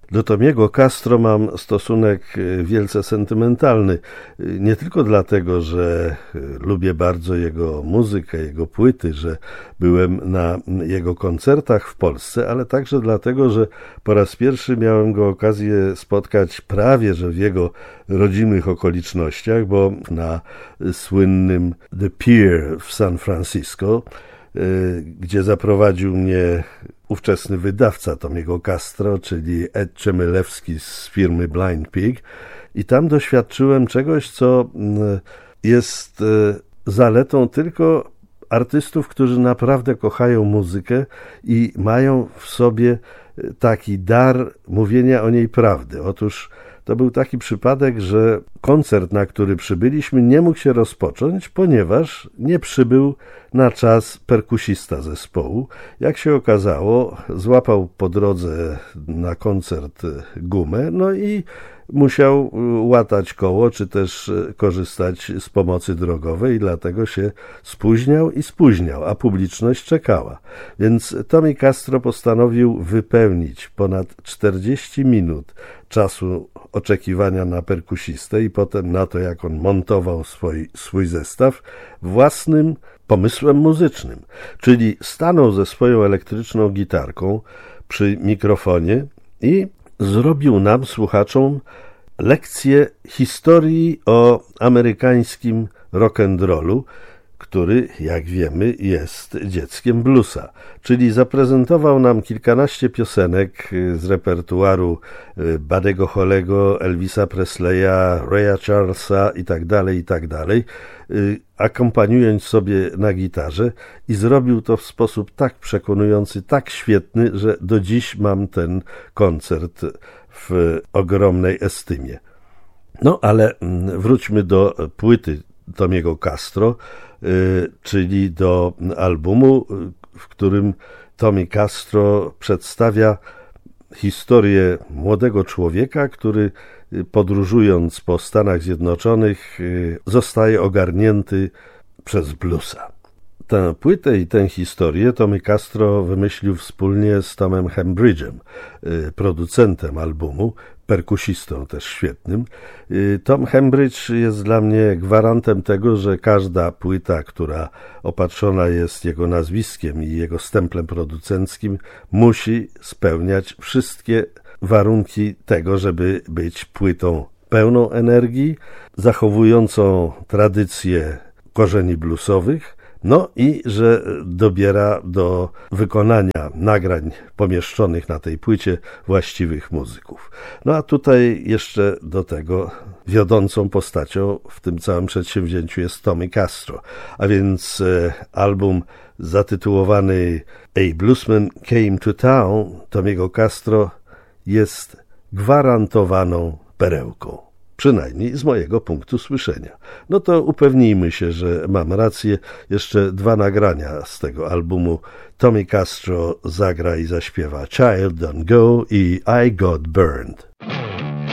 Do Tomiego Castro mam stosunek wielce sentymentalny. Nie tylko dlatego, że lubię bardzo jego muzykę, jego płyty, że byłem na jego koncertach w Polsce, ale także dlatego, że po raz pierwszy miałem go okazję spotkać prawie że w jego rodzimych okolicznościach, bo na słynnym The Pier w San Francisco, gdzie zaprowadził mnie ówczesny wydawca Tomiego Castro, czyli Ed Czemylewski z firmy Blind Pig, i tam doświadczyłem czegoś, co jest zaletą tylko artystów, którzy naprawdę kochają muzykę i mają w sobie taki dar mówienia o niej prawdy. Otóż to był taki przypadek, że koncert, na który przybyliśmy, nie mógł się rozpocząć, ponieważ nie przybył na czas perkusista zespołu. Jak się okazało, złapał po drodze na koncert gumę, no i musiał łatać koło, czy też korzystać z pomocy drogowej, dlatego się spóźniał, a publiczność czekała. Więc Tommy Castro postanowił wypełnić ponad 40 minut czasu oczekiwania na perkusistę i potem na to, jak on montował swój zestaw, własnym pomysłem muzycznym. Czyli stanął ze swoją elektryczną gitarką przy mikrofonie i zrobił nam, słuchaczom, lekcję historii o amerykańskim rock'n'rollu, który, jak wiemy, jest dzieckiem bluesa. Czyli zaprezentował nam kilkanaście piosenek z repertuaru Buddy'ego Hollego, Elvisa Presleya, Raya Charlesa itd., akompaniując sobie na gitarze, i zrobił to w sposób tak przekonujący, tak świetny, że do dziś mam ten koncert w ogromnej estymie. No ale wróćmy do płyty Tomiego Castro, czyli do albumu, w którym Tommy Castro przedstawia historię młodego człowieka, który podróżując po Stanach Zjednoczonych zostaje ogarnięty przez bluesa. Tę płytę i tę historię Tommy Castro wymyślił wspólnie z Tomem Hembridge'em, producentem albumu, perkusistą też świetnym. Tom Hembridge jest dla mnie gwarantem tego, że każda płyta, która opatrzona jest jego nazwiskiem i jego stemplem producenckim, musi spełniać wszystkie warunki tego, żeby być płytą pełną energii, zachowującą tradycję korzeni bluesowych, no i że dobiera do wykonania nagrań pomieszczonych na tej płycie właściwych muzyków. No a tutaj jeszcze do tego wiodącą postacią w tym całym przedsięwzięciu jest Tommy Castro, a więc album zatytułowany A Bluesman Came to Town Tomiego Castro jest gwarantowaną perełką. Przynajmniej z mojego punktu słyszenia. No to upewnijmy się, że mam rację. Jeszcze dwa nagrania z tego albumu. Tommy Castro zagra i zaśpiewa Child Don't Go i I Got Burned.